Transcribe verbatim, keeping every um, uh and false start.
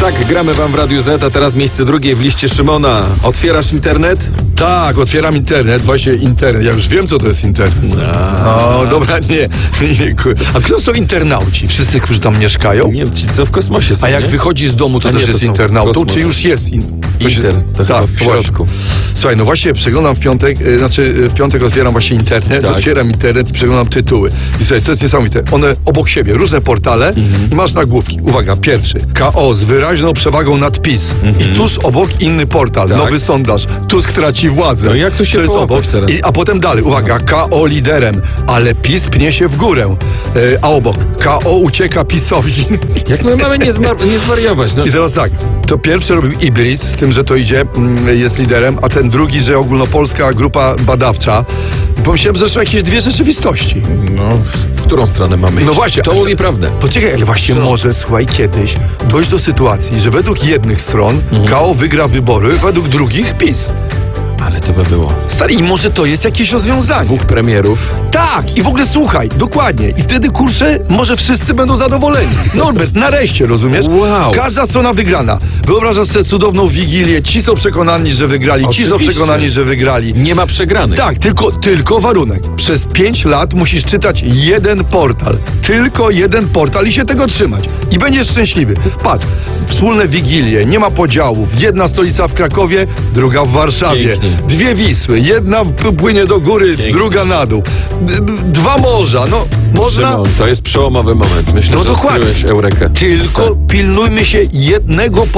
Tak, gramy wam w Radiu Z, a teraz miejsce drugie w liście Szymona. Otwierasz internet? Tak, otwieram internet, właśnie internet. Ja już wiem, co to jest internet. O, dobra, nie. nie. A kto są internauci? Wszyscy, którzy tam mieszkają? Nie wiem, ci co w kosmosie są, A jak nie? wychodzi z domu, to A też nie, to jest są internautą, kosmonauty. czy już jest? In... to się- Inter, to chyba w właśnie. środku. Słuchaj, no właśnie przeglądam w piątek, y, znaczy y, w piątek otwieram właśnie internet, Tak. otwieram internet i przeglądam tytuły. I słuchaj, to jest niesamowite. One obok siebie, różne portale Mhm. i masz nagłówki. Uwaga, pierwszy. K O z wyraźną przewagą nad PiS. I tuż obok inny portal, Mhm. Tak. nowy sondaż. Tusk traci władzę. No jak tu się To jest połapać obok. teraz? I, a potem dalej, uwaga, K O liderem, ale PiS pnie się w górę. Y, a obok, K O ucieka PiSowi. Jak my mamy nie, zmar- nie zwariować? No, I teraz tak, to pierwszy robił Ibris, z tym, że to idzie, mm, jest liderem, a ten drugi, że ogólnopolska grupa badawcza. Pomyślałem, że są jakieś dwie rzeczywistości. no, w którą stronę mamy No iść? właśnie. To ale mówi co- prawdę. Poczekaj, ale właśnie Co? może, słuchaj, kiedyś dojść do sytuacji, że według jednych stron Mhm. K O wygra wybory, według drugich PiS. Ale to by było. Stary, i może to jest jakieś rozwiązanie. Dwóch premierów. Tak, i w ogóle słuchaj, dokładnie. I wtedy, kurczę, może wszyscy będą zadowoleni. Norbert, nareszcie, rozumiesz? Wow. Każda strona wygrana. Wyobrażasz sobie cudowną wigilię. Ci są przekonani, że wygrali, ci są Oczywiście. przekonani, że wygrali. Nie ma przegranych. Tak, tylko, tylko warunek. Przez pięć lat musisz czytać jeden portal. Tylko jeden portal i się tego trzymać. I będziesz szczęśliwy. Patrz, wspólne wigilie, nie ma podziałów. Jedna stolica w Krakowie, druga w Warszawie. Pięknie. Dwie Wisły, jedna p- płynie do góry, Pięknie. druga na dół. D- d- Dwa morza, no można... Szymon, to jest przełomowy moment. Myślę, No że dokładnie. odkryłeś Eurekę. Tylko pilnujmy się jednego